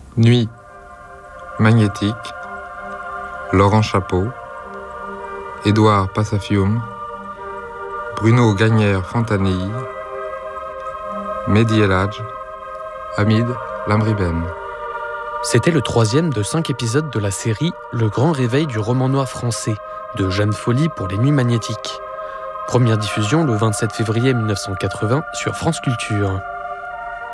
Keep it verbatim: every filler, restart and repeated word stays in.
Nuit magnétique, Laurent Chapeau, Édouard Passafium, Bruno Gagnère-Fontanilly, Mehdi El Hadj, Hamid Lamriben. C'était le troisième de cinq épisodes de la série Le Grand Réveil du roman noir français, de Jeanne Folly pour les Nuits Magnétiques. Première diffusion le vingt-sept février mille neuf cent quatre-vingts sur France Culture.